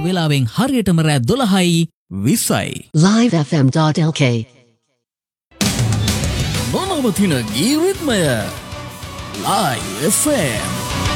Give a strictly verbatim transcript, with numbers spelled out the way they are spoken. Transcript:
වෙලාවෙන් හරියටම රෑ දොළහයි විස්සයි. live f m dot l k නොනවතින ගී රිද්මය Live F M